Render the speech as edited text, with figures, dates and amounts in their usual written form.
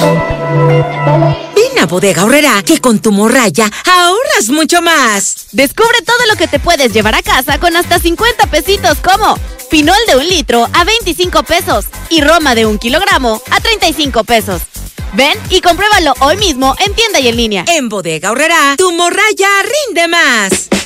Ven a Bodega Aurrerá, que con tu morraya ahorras mucho más. Descubre todo lo que te puedes llevar a casa con hasta 50 pesitos, como Pinol de 1 litro a 25 pesos y Roma de 1 kilogramo a 35 pesos. Ven y compruébalo hoy mismo en tienda y en línea. En Bodega Aurrerá, tu morraya rinde más.